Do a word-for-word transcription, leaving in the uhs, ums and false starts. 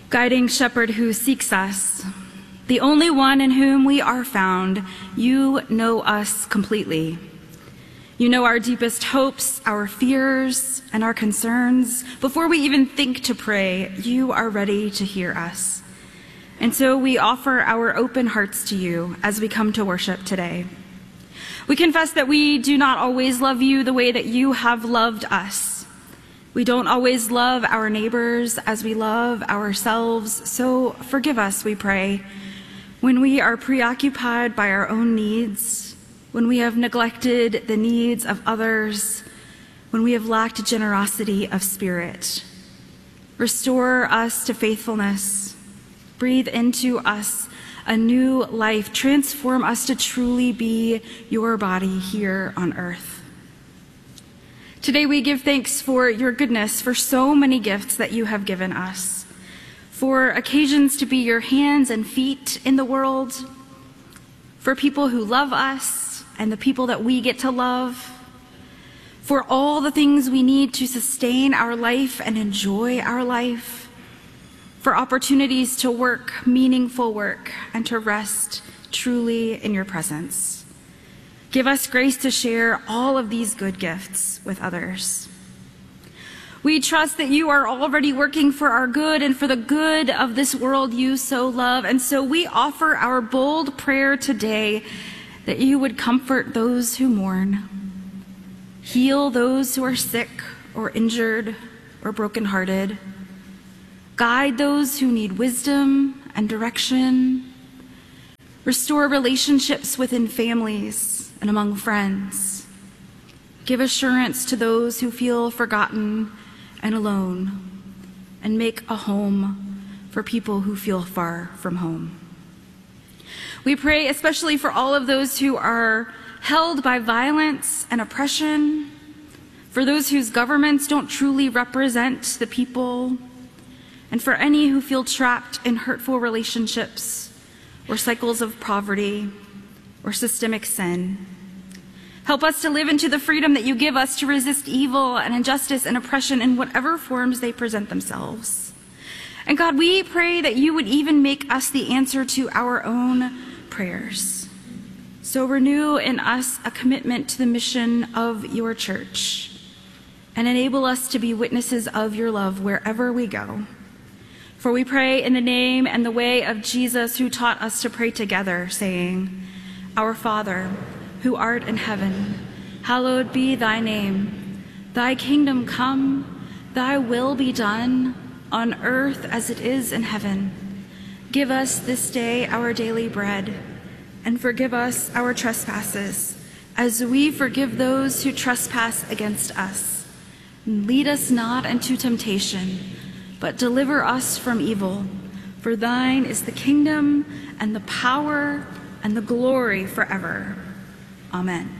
Guiding shepherd who seeks us, the only one in whom we are found, you know us completely. You know our deepest hopes, our fears, and our concerns. Before we even think to pray, you are ready to hear us. And so we offer our open hearts to you as we come to worship today. We confess that we do not always love you the way that you have loved us. We don't always love our neighbors as we love ourselves, so forgive us, we pray, when we are preoccupied by our own needs, when we have neglected the needs of others, when we have lacked generosity of spirit. Restore us to faithfulness. Breathe into us a new life. Transform us to truly be your body here on earth. Today we give thanks for your goodness, for so many gifts that you have given us, for occasions to be your hands and feet in the world, for people who love us and the people that we get to love, for all the things we need to sustain our life and enjoy our life, for opportunities to work meaningful work and to rest truly in your presence. Give us grace to share all of these good gifts with others. We trust that you are already working for our good and for the good of this world you so love, and so we offer our bold prayer today that you would comfort those who mourn, heal those who are sick or injured or brokenhearted, guide those who need wisdom and direction, restore relationships within families and among friends, give assurance to those who feel forgotten and alone, and make a home for people who feel far from home. We pray especially for all of those who are held by violence and oppression, for those whose governments don't truly represent the people, and for any who feel trapped in hurtful relationships or cycles of poverty or systemic sin. Help us to live into the freedom that you give us to resist evil and injustice and oppression in whatever forms they present themselves. And God, we pray that you would even make us the answer to our own prayers. So renew in us a commitment to the mission of your church and enable us to be witnesses of your love wherever we go. For we pray in the name and the way of Jesus, who taught us to pray together, saying, Our Father, who art in heaven, hallowed be thy name. Thy kingdom come, thy will be done, on earth as it is in heaven. Give us this day our daily bread, and forgive us our trespasses, as we forgive those who trespass against us. And lead us not into temptation, but deliver us from evil. For thine is the kingdom and the power and the glory forever. Amen.